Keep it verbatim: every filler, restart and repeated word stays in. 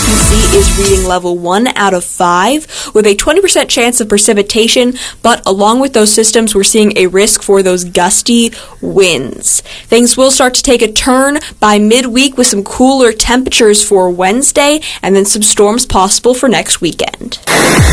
P C is reading level one out of five with a twenty percent chance of precipitation, but along with those systems, we're seeing a risk for those gusty winds. Things will start to take a turn by midweek with some cooler temperatures for Wednesday and then some storms possible for next weekend.